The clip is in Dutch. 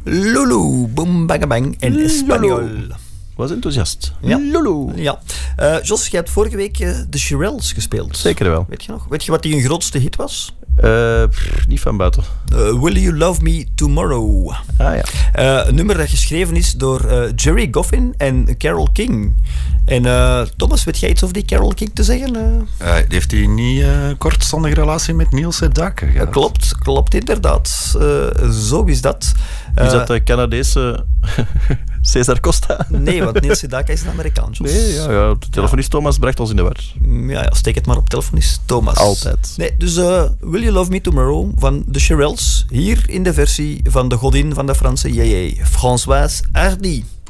Lulu, boom, bang, bang in Espanol. Was enthousiast. Ja. Lulu. Ja. Jos, jij hebt vorige week de Shirelles gespeeld. Zeker wel. Weet je nog? Weet je wat die hun grootste hit was? Niet van buiten. Will You Love Me Tomorrow. Ah ja. Een nummer dat geschreven is door Jerry Goffin en Carole King. En Thomas, weet jij iets over die Carole King te zeggen? Heeft hij niet kortstondige relatie met Neil Sedaka gehad? Klopt inderdaad. Zo is dat. Is dat de Canadese Cesar Costa? Nee, want Neil Sedaka is een Amerikaan. Nee, ja, de telefonist Thomas bracht ons in de war. Ja, steek het maar op telefonist Thomas. Altijd. Nee, dus Will You Love Me Tomorrow van de Shirelles. Hier in de versie van de godin van de Franse JJ, Françoise Hardy.